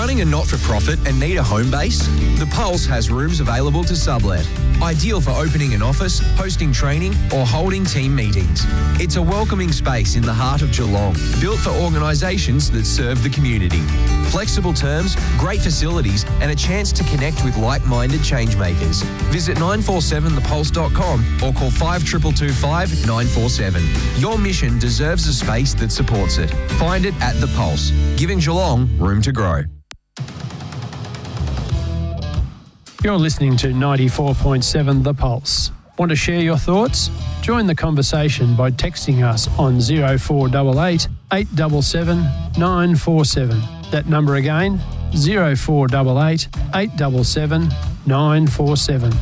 Running a not-for-profit and need a home base? The Pulse has rooms available to sublet. Ideal for opening an office, hosting training or holding team meetings. It's a welcoming space in the heart of Geelong, built for organisations that serve the community. Flexible terms, great facilities and a chance to connect with like-minded changemakers. Visit 947thepulse.com or call 5225 947. Your mission deserves a space that supports it. Find it at The Pulse, giving Geelong room to grow. You're listening to 94.7 The Pulse. Want to share your thoughts? Join the conversation by texting us on 0488 877 947. That number again, 0488 877 947.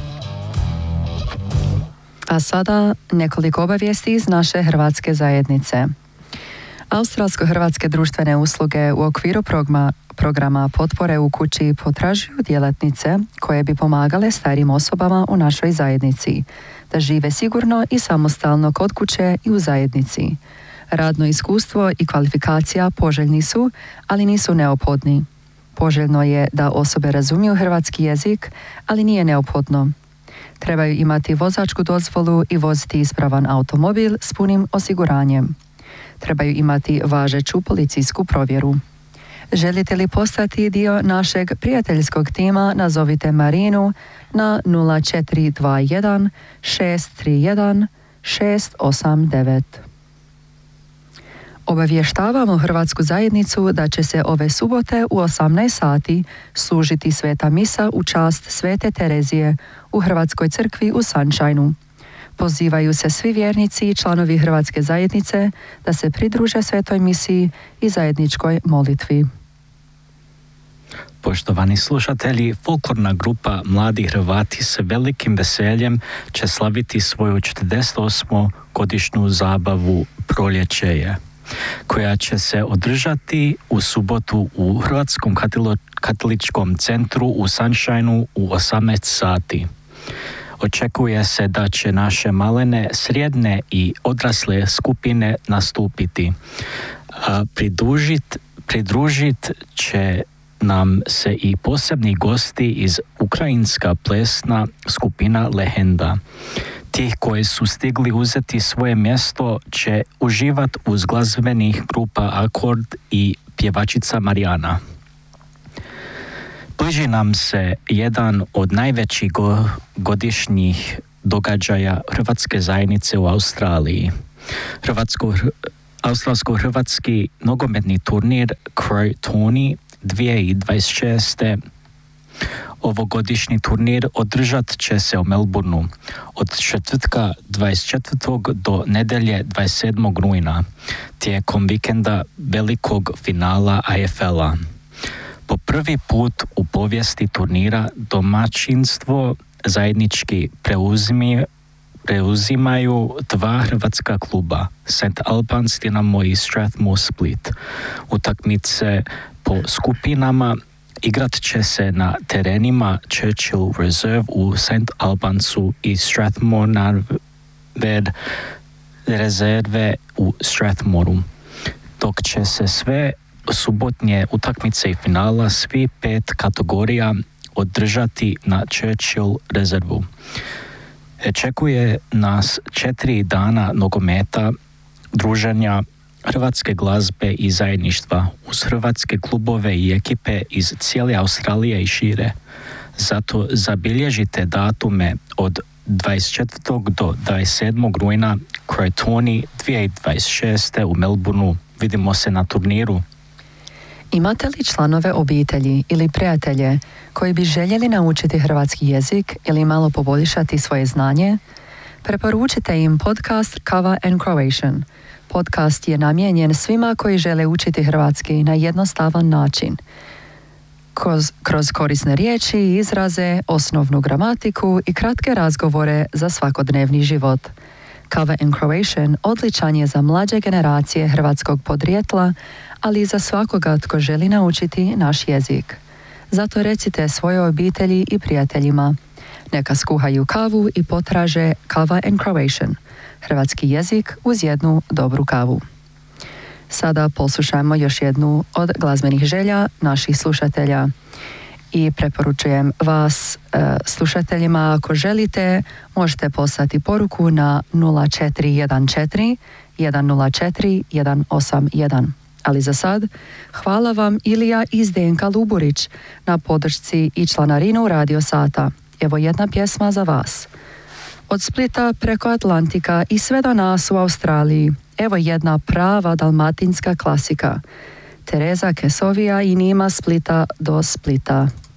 A sada nekoliko obavijesti iz naše hrvatske zajednice. Australsko-hrvatske društvene usluge u okviru programa potpore u kući potražuju djelatnice koje bi pomagale starijim osobama u našoj zajednici, da žive sigurno i samostalno kod kuće i u zajednici. Radno iskustvo i kvalifikacija poželjni su, ali nisu neophodni. Poželjno je da osobe razumiju hrvatski jezik, ali nije neophodno. Trebaju imati vozačku dozvolu i voziti ispravan automobil s punim osiguranjem. Trebaju imati važeću policijsku provjeru. Želite li postati dio našeg prijateljskog tima, nazovite Marinu na 0421 631 689. Obavještavamo Hrvatsku zajednicu da će se ove subote u 18 sati služiti sveta misa u čast Svete Terezije u Hrvatskoj crkvi u Sunshine-u. Pozivaju se svi vjernici i članovi Hrvatske zajednice da se pridruže svetoj misiji i zajedničkoj molitvi. Poštovani slušatelji, folklorna grupa Mladi Hrvati sa velikim veseljem će slaviti svoju 48. godišnju zabavu Proljeće, koja će se održati u subotu u Hrvatskom katoličkom centru u Sunshine-u u 18 sati. Očekuje se da će naše malene, srednje i odrasle skupine nastupiti. Pridružit će nam se i posebni gosti iz ukrajinska plesna skupina Legenda. Tih koji su stigli uzeti svoje mjesto će uživati uz glazbenih grupa Akord i pjevačica Marijana. Bliži nam se jedan od najvećih godišnjih događaja Hrvatske zajednice u Australiji. Australsko-hrvatski nogometni turnir Crow Tony 2026. Ovogodišnji turnir održat će se u Melbourneu od četvrtka 24. do nedjelje 27. rujna tijekom vikenda velikog finala AFL-a. Po prvi put u povijesti turnira domaćinstvo zajednički preuzimaju dva hrvatska kluba, St. Albans Dinamo i Strathmore Split. Utakmice po skupinama igrat će se na terenima Churchill Reserve u St. Albansu i Strathmore Narved rezerve u Strathmoreu, dok će se sve subotnje utakmice i finala svi 5 kategorija održati na Churchill rezervu. Očekuje nas 4 dana nogometa, druženja, hrvatske glazbe i zajedništva uz hrvatske klubove i ekipe iz cijele Australije i šire. Zato zabilježite datume od 24. do 27. rujna Crow Tony 2026. u Melbourneu. Vidimo se na turniru. Imate li članove obitelji ili prijatelje koji bi željeli naučiti hrvatski jezik ili malo poboljšati svoje znanje? Preporučite im podcast Kava and Croatian. Podcast je namijenjen svima koji žele učiti hrvatski na jednostavan način. Kroz korisne riječi i izraze, osnovnu gramatiku i kratke razgovore za svakodnevni život. Kava and Croatian odličan je za mlađe generacije hrvatskog podrijetla, ali i za svakoga tko želi naučiti naš jezik. Zato recite svojoj obitelji i prijateljima. Neka skuhaju kavu i potraže Kava and Croatian. Hrvatski jezik uz jednu dobru kavu. Sada poslušajmo još jednu od glazbenih želja naših slušatelja. I preporučujem vas slušateljima, ako želite, možete poslati poruku na 0414 104 181. Ali za sad, hvala vam Ilija i Zdenka Luburić na podršci i članarinu Radio Sata. Evo jedna pjesma za vas. Od Splita preko Atlantika i sve do nas u Australiji. Evo jedna prava dalmatinska klasika. Tereza Kesovija i Nima Splita do Splita.